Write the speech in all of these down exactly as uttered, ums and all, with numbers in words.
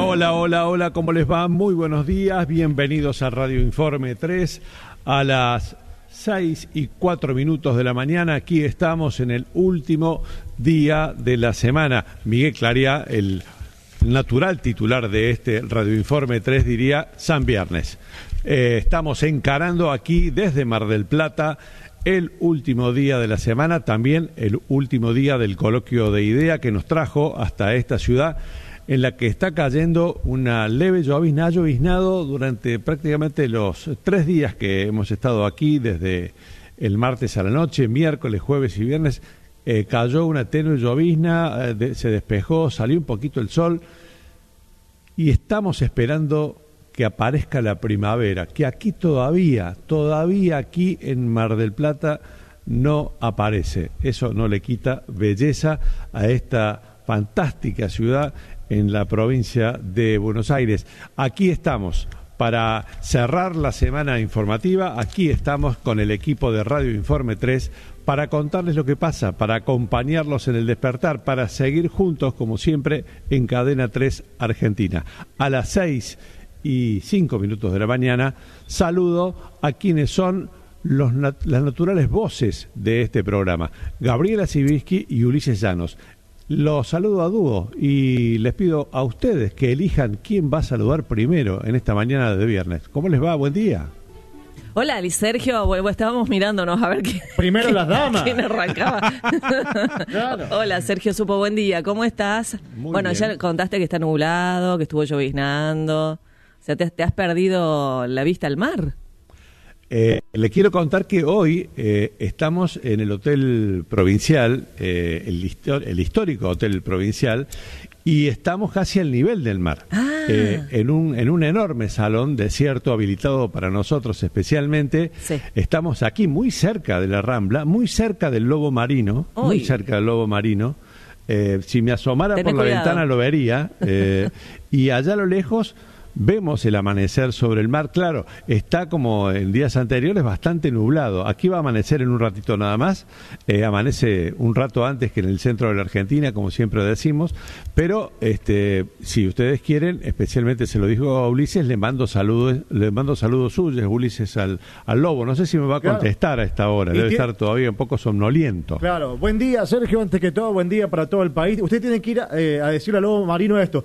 Hola, hola, hola, ¿cómo les va? Muy buenos días, bienvenidos a Radio Informe tres a las seis y cuatro minutos de la mañana. Aquí estamos en el último día de la semana. Miguel Claria, el natural titular de este Radio Informe tres, diría San Viernes. Eh, estamos encarando aquí desde Mar del Plata el último día de la semana, también el último día del coloquio de idea que nos trajo hasta esta ciudad, en la que está cayendo una leve llovizna, ha lloviznado durante prácticamente los tres días que hemos estado aquí, desde el martes a la noche, miércoles, jueves y viernes, eh, cayó una tenue llovizna, eh, de, se despejó, salió un poquito el sol, y estamos esperando que aparezca la primavera, que aquí todavía, todavía aquí en Mar del Plata no aparece. Eso no le quita belleza a esta fantástica ciudad en la provincia de Buenos Aires. Aquí estamos para cerrar la semana informativa, aquí estamos con el equipo de Radio Informe tres para contarles lo que pasa, para acompañarlos en el despertar, para seguir juntos, como siempre, en Cadena tres Argentina. A las seis y cinco minutos de la mañana, saludo a quienes son los nat- las naturales voces de este programa, Gabriela Sibisky y Ulises Llanos. Los saludo a dúo y les pido a ustedes que elijan quién va a saludar primero en esta mañana de viernes. ¿Cómo les va? Buen día. Hola, Ali Sergio. Bueno, estábamos mirándonos a ver qué. Primero las damas. ¿Quién arrancaba? Claro. Hola, Sergio Supo, buen día. ¿Cómo estás? Muy bueno, bien. ya contaste que está nublado, que estuvo lloviznando. O sea, te, te has perdido la vista al mar. Eh, le quiero contar que hoy eh, estamos en el Hotel Provincial, eh, el, histo- el histórico Hotel Provincial, y estamos casi al nivel del mar, Ah. eh, en un en un enorme salón desierto habilitado para nosotros especialmente. Sí. Estamos aquí muy cerca de la Rambla, muy cerca del lobo marino, muy Uy. cerca del lobo marino. Eh, si me asomara Tené por la cuidado. ventana lo vería, eh, y allá a lo lejos vemos el amanecer sobre el mar. Claro, está como en días anteriores bastante nublado. Aquí va a amanecer en un ratito nada más. Eh, amanece un rato antes que en el centro de la Argentina, como siempre decimos. Pero este, si ustedes quieren, especialmente se lo dijo a Ulises, le mando saludos, le mando saludos suyos, Ulises, al, al lobo. No sé si me va a Claro. contestar a esta hora. Y Debe tiene- estar todavía un poco somnoliento. Claro, buen día, Sergio, antes que todo, buen día para todo el país. Usted tiene que ir a, eh, a decirle al lobo marino esto.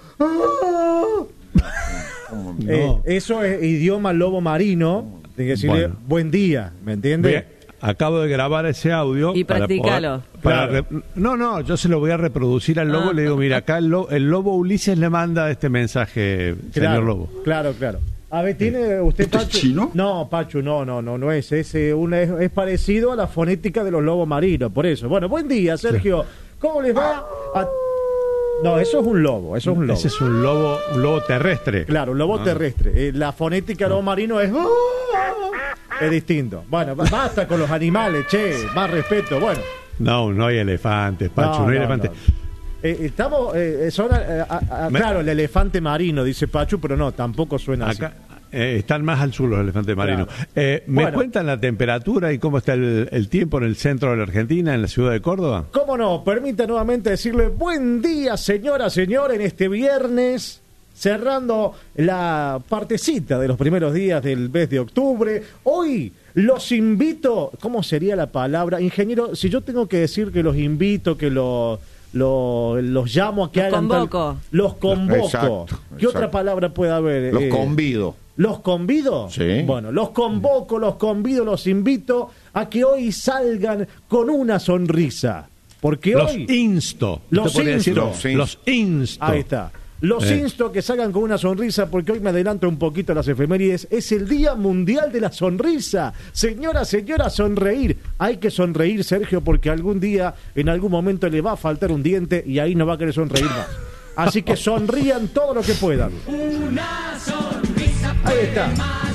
No. Eh, eso es idioma lobo marino. Tiene que decirle Bueno. buen día, ¿me entiende? Bien, acabo de grabar ese audio. Y para practicalo. poder- para Claro. re- no, no, yo se lo voy a reproducir al lobo. Ah. Le digo, mira, acá el, lo- el lobo Ulises le manda este mensaje, Claro, señor lobo. Claro, claro. A ver, ¿tiene usted ¿Esto es Pachu? chino? No, Pachu, no, no, no, no es. Es, eh, una, es, es parecido a la fonética de los lobos marinos, por eso. Bueno, buen día, Sergio. ¿Cómo les va? A- No, eso es un lobo, eso es un lobo. Ese es un lobo, un lobo terrestre. Claro, un lobo Ah. terrestre. Eh, la fonética del lobo marino es... Es distinto. Bueno, ba- basta con los animales, che, más respeto. Bueno. No, no hay elefantes, Pacho, no, hay elefantes. Eh, estamos, eh, son, eh, a- a- Me- claro, el elefante marino, dice Pachu, pero no, tampoco suena Acá así. eh, están más al sur los elefantes marinos. Claro. Eh, ¿Me Bueno. cuentan la temperatura y cómo está el, el tiempo en el centro de la Argentina, en la ciudad de Córdoba? ¿Cómo no? Permita nuevamente decirle buen día, señora, señor, en este viernes, cerrando la partecita de los primeros días del mes de octubre. Hoy los invito, ¿cómo sería la palabra? Ingeniero, si yo tengo que decir que los invito, que los... Lo, los llamo a que Los hagan tal- convoco. los convoco. Exacto, ¿Qué otra exacto. palabra puede haber? Los Eh, convido. ¿Los convido? Sí. Bueno, los convoco, los convido, los invito a que hoy salgan con una sonrisa. Porque Los hoy... insto. Los Usted podría decir, insto. Los insto. Los insto. Ahí está. Los Eh. insto a que salgan con una sonrisa porque hoy me adelanto un poquito a las efemérides. Es el Día Mundial de la Sonrisa. Señora, señora, sonreír. Hay que sonreír, Sergio, porque algún día, en algún momento le va a faltar un diente y ahí no va a querer sonreír más. Así que sonrían todo lo que puedan. Ahí está.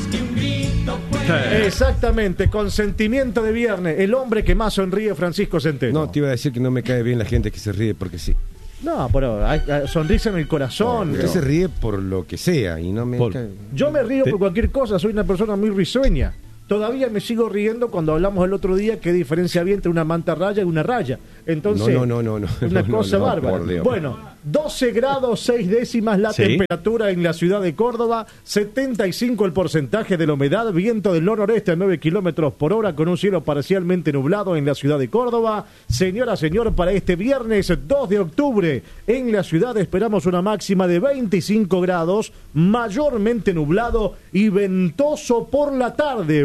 Exactamente, consentimiento de viernes. El hombre que más sonríe, Francisco Centeno. No, te iba a decir que no me cae bien la gente que se ríe porque sí. No, pero hay, hay sonrisa en el corazón. Usted se ríe por lo que sea y no me Por- cae. Yo me río Te- por cualquier cosa, soy una persona muy risueña. todavía me sigo riendo cuando hablamos el otro día qué diferencia había entre una mantarraya y una raya. Entonces, no, no, no, no, no, una no, cosa no, no, bárbara. por Dios. Bueno, doce grados seis décimas la ¿Sí? temperatura en la ciudad de Córdoba, setenta y cinco el porcentaje de la humedad, viento del noroeste a nueve kilómetros por hora con un cielo parcialmente nublado en la ciudad de Córdoba. Señora, señor, para este viernes dos de octubre en la ciudad esperamos una máxima de veinticinco grados, mayormente nublado y ventoso por la tarde.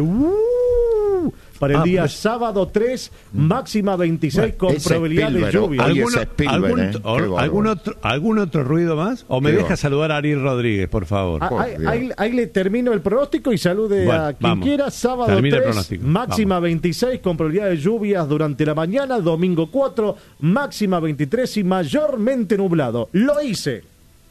¡Uh! Para el Ah, día pues- sábado tres, máxima veintiséis con ese probabilidad de Spielberg, lluvia. oye, ¿Alguno- ese Spielberg, algún, eh, qué o- bárbaro. algún otro, ¿Algún otro ruido más? ¿O me Qué deja bárbaro. saludar a Ariel Rodríguez, por favor? Ah, Por Ahí, Dios. ahí- ahí le termino el pronóstico y salude Bueno, a quien vamos. quiera. Sábado Termina el tres, pronóstico. máxima Vamos. veintiséis con probabilidad de lluvias durante la mañana. Domingo cuatro, máxima veintitrés y mayormente nublado. Lo hice.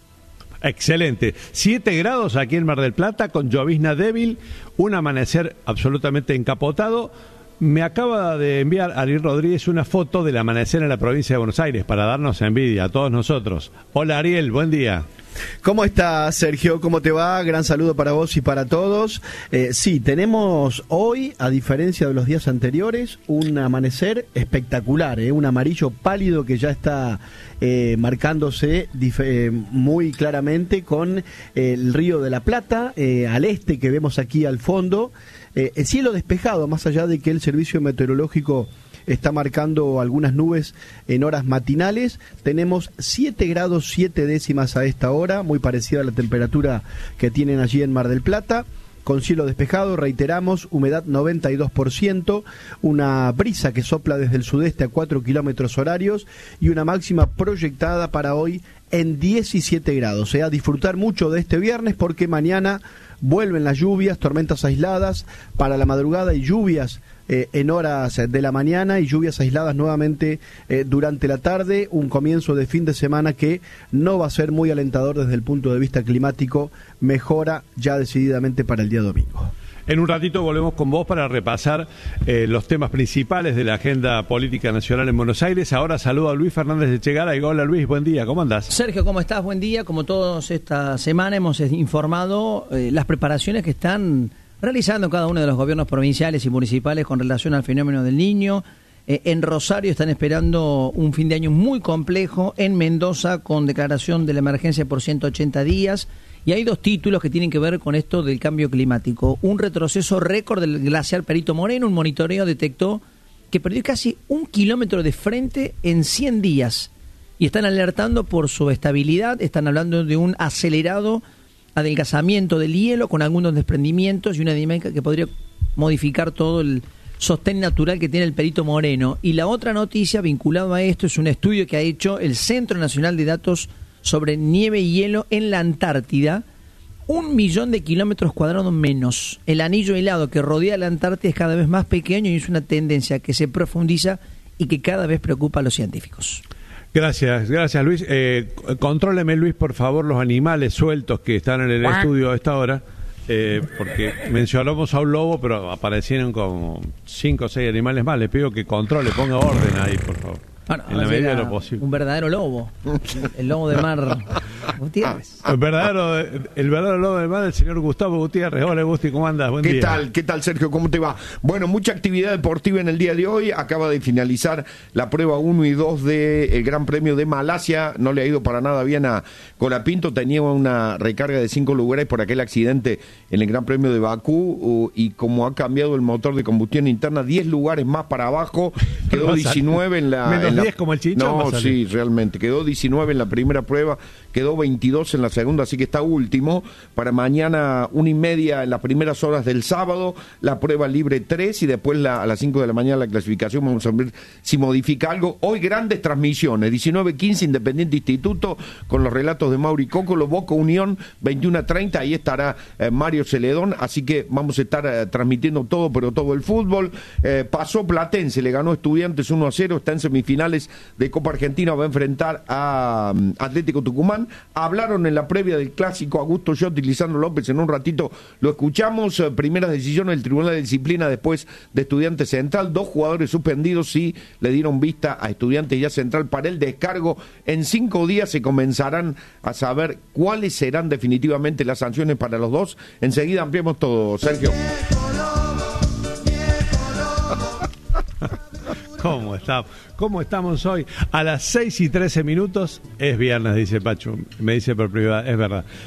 Excelente. siete grados aquí en Mar del Plata con llovizna débil, un amanecer absolutamente encapotado. Me acaba de enviar Ariel Rodríguez una foto del amanecer en la provincia de Buenos Aires para darnos envidia a todos nosotros. Hola Ariel, buen día. ¿Cómo estás, Sergio? ¿Cómo te va? Gran saludo para vos y para todos. Eh, sí, tenemos hoy, a diferencia de los días anteriores, un amanecer espectacular, ¿eh? Un amarillo pálido que ya está eh, marcándose dif- eh, muy claramente con eh, el Río de la Plata, eh, al este que vemos aquí al fondo. Eh, el cielo despejado, más allá de que el servicio meteorológico está marcando algunas nubes en horas matinales. Tenemos siete grados siete décimas a esta hora, muy parecida a la temperatura que tienen allí en Mar del Plata, con cielo despejado, reiteramos, humedad noventa y dos por ciento, una brisa que sopla desde el sudeste a cuatro kilómetros horarios y una máxima proyectada para hoy en diecisiete grados. O sea, a disfrutar mucho de este viernes porque mañana vuelven las lluvias, tormentas aisladas para la madrugada y lluvias eh, en horas de la mañana y lluvias aisladas nuevamente eh, durante la tarde, un comienzo de fin de semana que no va a ser muy alentador desde el punto de vista climático, mejora ya decididamente para el día domingo. En un ratito volvemos con vos para repasar eh, los temas principales de la agenda política nacional en Buenos Aires. Ahora saludo a Luis Fernández de Chegara. Y hola Luis, buen día, ¿cómo andás? Sergio, ¿cómo estás? Buen día. Como todos esta semana hemos informado eh, las preparaciones que están realizando cada uno de los gobiernos provinciales y municipales con relación al fenómeno del Niño. Eh, en Rosario están esperando un fin de año muy complejo, en Mendoza con declaración de la emergencia por ciento ochenta días. Y hay dos títulos que tienen que ver con esto del cambio climático. Un retroceso récord del glaciar Perito Moreno, un monitoreo detectó que perdió casi un kilómetro de frente en cien días. Y están alertando por su estabilidad, están hablando de un acelerado adelgazamiento del hielo con algunos desprendimientos y una dinámica que podría modificar todo el sostén natural que tiene el Perito Moreno. Y la otra noticia vinculada a esto es un estudio que ha hecho el Centro Nacional de Datos sobre Nieve y Hielo en la Antártida, un millón de kilómetros cuadrados menos. El anillo helado que rodea la Antártida es cada vez más pequeño y es una tendencia que se profundiza y que cada vez preocupa a los científicos. Gracias, gracias Luis. Eh, contróleme Luis, por favor, los animales sueltos que están en el estudio a esta hora, eh, porque mencionamos a un lobo, pero aparecieron como cinco o seis animales más. Le pido que controle, ponga orden ahí, por favor. Bueno, en la llega medida de lo posible. un verdadero lobo, el lobo de mar Gutiérrez. El verdadero, el verdadero lobo del mar, el señor Gustavo Gutiérrez. Hola Gusti, ¿cómo andas? Buen ¿Qué día. tal? ¿Qué tal, Sergio? ¿Cómo te va? Bueno, mucha actividad deportiva en el día de hoy. Acaba de finalizar la prueba uno y dos del Gran Premio de Malasia. No le ha ido para nada bien a Colapinto. Tenía una recarga de cinco lugares por aquel accidente en el Gran Premio de Bakú. Uh, y como ha cambiado el motor de combustión interna, diez lugares más para abajo. Quedó diecinueve en la... Menos en la- diez como el Chinchón. No, va a salir. sí, realmente. Quedó diecinueve en la primera prueba, quedó veintidós en la segunda, así que está último. Para mañana, una y media en las primeras horas del sábado, la prueba libre tres y después la, a las cinco de la mañana la clasificación. Vamos a ver si modifica algo. Hoy grandes transmisiones, diecinueve quince Independiente Instituto, con los relatos de Mauri Cócolo, Boca Unión, veintiuno treinta, ahí estará eh, Mario Celedón, así que vamos a estar eh, transmitiendo todo, pero todo el fútbol. Eh, pasó Platense, le ganó Estudiantes uno a cero, está en semifinales de Copa Argentina, va a enfrentar a um, Atlético Tucumán. Hablaron en la previa del clásico Augusto Yot y Lisandro López, en un ratito lo escuchamos. Eh, primeras decisiones del Tribunal de Disciplina después de Estudiantes Central, dos jugadores suspendidos, sí le dieron vista a Estudiantes ya Central para el descargo. En cinco días se comenzarán a saber cuáles serán definitivamente las sanciones para los dos. Enseguida ampliamos todo, Sergio. ¿Cómo estamos? ¿Cómo estamos hoy? A las seis y trece minutos es viernes, dice Pachu. Me dice por privado, es verdad.